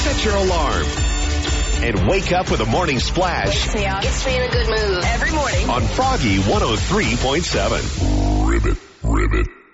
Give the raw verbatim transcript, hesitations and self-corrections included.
set your alarm, and wake up with a morning splash. Wakes me up. Gets me in a good mood every morning. On Froggy one oh three point seven. Ribbit, ribbit.